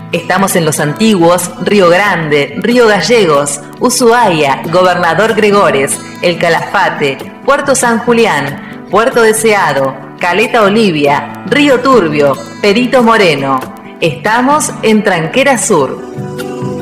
Estamos en Los Antiguos, Río Grande, Río Gallegos, Ushuaia, Gobernador Gregores, El Calafate, Puerto San Julián, Puerto Deseado, Caleta Olivia, Río Turbio, Perito Moreno. Estamos en Tranquera Sur.